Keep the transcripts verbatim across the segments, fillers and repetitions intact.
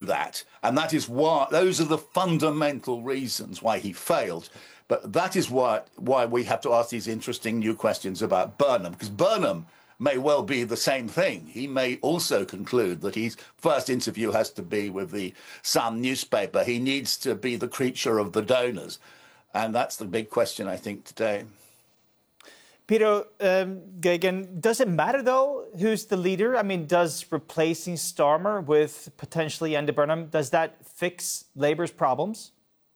that. And that is why, those are the fundamental reasons why he failed. But that is why, why we have to ask these interesting new questions about Burnham, because Burnham may well be the same thing. He may also conclude that his first interview has to be with the Sun newspaper. He needs to be the creature of the donors. And that's the big question, I think, today. Peter um, Geoghegan, does it matter, though, who's the leader? I mean, does replacing Starmer with potentially Andy Burnham, does that fix Labour's problems?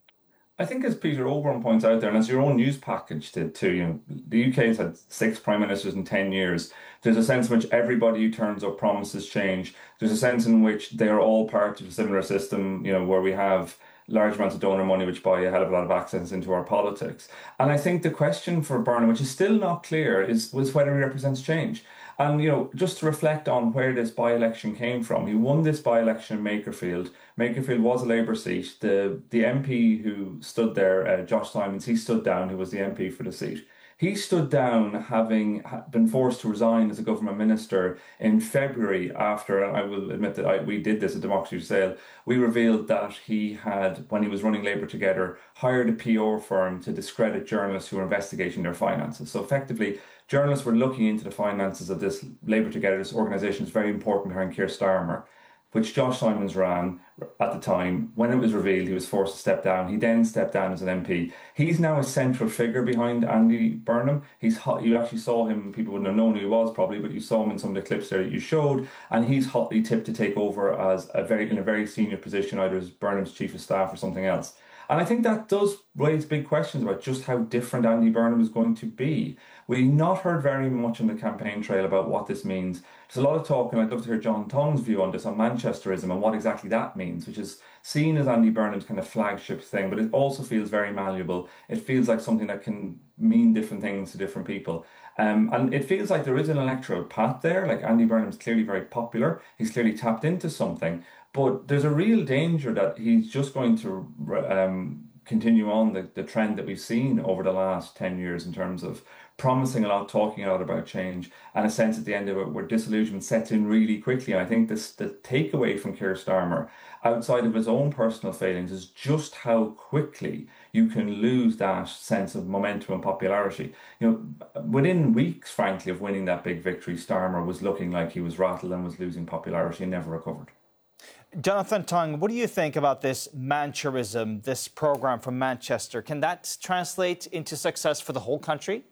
I think, as Peter Oborne points out there, and as your own news package did too, you know, the U K has had six prime ministers in ten years. There's a sense in which everybody who turns up promises change. There's a sense in which they are all part of a similar system, you know, where we have large amounts of donor money which buy a hell of a lot of access into our politics. And I think the question for Burnham, which is still not clear, is was whether he represents change. And, you know, just to reflect on where this by-election came from, he won this by-election in Makerfield. Makerfield was a Labour seat. The the M P who stood there, uh, Josh Simons, he stood down, who was the M P for the seat. He stood down having been forced to resign as a government minister in February after, I will admit that I, we did this at Democracy for Sale, we revealed that he had, when he was running Labour Together, hired a P R firm to discredit journalists who were investigating their finances. So effectively, journalists were looking into the finances of this Labour Together, this organisation is very important behind Keir Starmer, which Josh Simons ran at the time. When it was revealed, he was forced to step down. He then stepped down as an M P. He's now a central figure behind Andy Burnham. He's hot, you actually saw him, people wouldn't have known who he was probably, but you saw him in some of the clips there that you showed, and he's hotly tipped to take over as a very in a very senior position, either as Burnham's chief of staff or something else. And I think that does raise big questions about just how different Andy Burnham is going to be. We've not heard very much on the campaign trail about what this means. There's a lot of talk, and I'd love to hear John Tong's view on this, on Manchesterism and what exactly that means, which is seen as Andy Burnham's kind of flagship thing, but it also feels very malleable. It feels like something that can mean different things to different people. Um, and it feels like there is an electoral path there. Like, Andy Burnham's clearly very popular. He's clearly tapped into something. But there's a real danger that he's just going to um, continue on the, the trend that we've seen over the last ten years in terms of promising a lot, talking a lot about change, and a sense at the end of it where disillusionment sets in really quickly. And I think this the takeaway from Keir Starmer, outside of his own personal failings, is just how quickly you can lose that sense of momentum and popularity. You know, within weeks, frankly, of winning that big victory, Starmer was looking like he was rattled and was losing popularity and never recovered. Jonathan Tong, what do you think about this Mancherism, this program from Manchester? Can that translate into success for the whole country?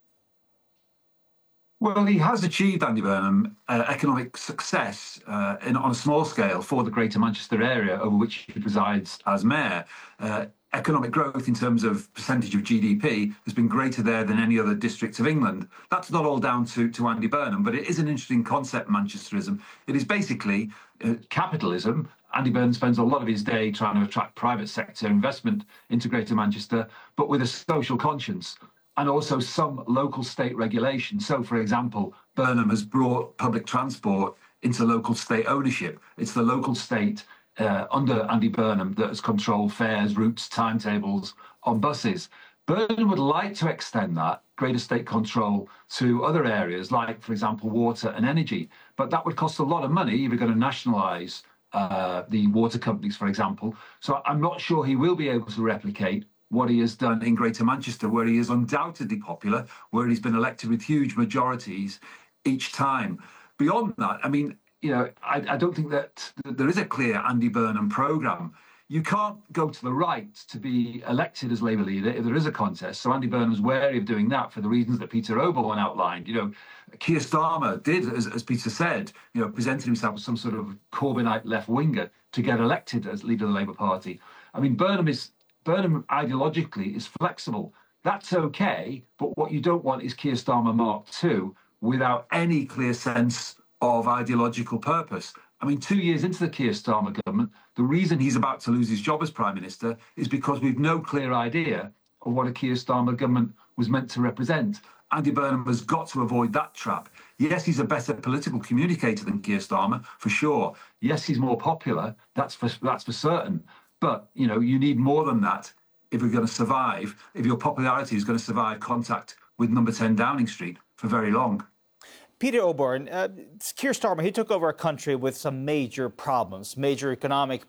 Well, he has achieved, Andy Burnham, uh, economic success uh, in, on a small scale for the Greater Manchester area over which he presides as mayor. Uh, economic growth in terms of percentage of G D P has been greater there than any other district of England. That's not all down to, to Andy Burnham, but it is an interesting concept, Manchesterism. It is basically uh, capitalism. Andy Burnham spends a lot of his day trying to attract private sector investment into Greater Manchester, but with a social conscience and also some local state regulation. So, for example, Burnham has brought public transport into local state ownership. It's the local state uh, under Andy Burnham that has controlled fares, routes, timetables on buses. Burnham would like to extend that greater state control to other areas, like, for example, water and energy. But that would cost a lot of money if you're going to nationalise uh, the water companies, for example. So I'm not sure he will be able to replicate what he has done in Greater Manchester, where he is undoubtedly popular, where he's been elected with huge majorities each time. Beyond that, I mean, you know, I, I don't think that there is a clear Andy Burnham programme. You can't go to the right to be elected as Labour leader if there is a contest. So Andy Burnham's wary of doing that for the reasons that Peter Oborne outlined. You know, Keir Starmer did, as, as Peter said, you know, presented himself as some sort of Corbynite left-winger to get elected as leader of the Labour Party. I mean, Burnham is Burnham ideologically is flexible. That's okay, but what you don't want is Keir Starmer Mark two without any clear sense of ideological purpose. I mean, two years into the Keir Starmer government, the reason he's about to lose his job as Prime Minister is because we've no clear idea of what a Keir Starmer government was meant to represent. Andy Burnham has got to avoid that trap. Yes, he's a better political communicator than Keir Starmer, for sure. Yes, he's more popular, that's for, that's for certain. But, you know, you need more than that if you're going to survive, if your popularity is going to survive contact with number ten Downing Street for very long. Peter Oborne, uh, Keir Starmer, he took over a country with some major problems, major economic